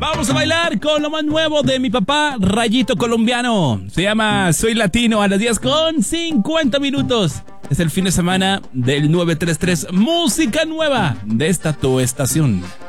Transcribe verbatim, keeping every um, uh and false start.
Vamos a bailar con lo más nuevo de mi papá, Rayito Colombiano. Se llama Soy Latino a las diez con cincuenta minutos. Es el fin de semana del nueve tres tres Música Nueva de esta tu estación.